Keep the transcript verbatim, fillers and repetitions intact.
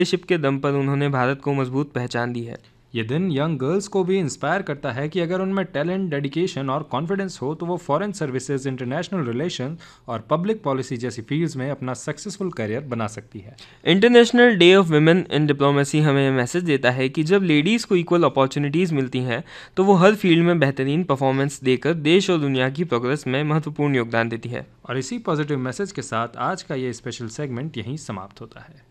Leadership के दम पर उन्होंने भारत को मजबूत पहचान दी है। ये दिन यंग गर्ल्स को भी इंस्पायर करता है कि अगर उनमें टैलेंट, डेडिकेशन और कॉन्फिडेंस हो तो वो फॉरेन सर्विसेज, इंटरनेशनल रिलेशन और पब्लिक पॉलिसी जैसी फील्ड्स में अपना सक्सेसफुल करियर बना सकती है। International day of women in diplomacy हमें मैसेज देता है कि जब लेडीज़ को इक्वल अपॉर्चुनिटीज़ मिलती हैं तो वो हर फील्ड में बेहतरीन परफॉर्मेंस देकर देश और दुनिया की प्रोग्रेस में महत्वपूर्ण योगदान देती है। और इसी पॉजिटिव मैसेज के साथ आज का ये स्पेशल सेगमेंट यहीं समाप्त होता है।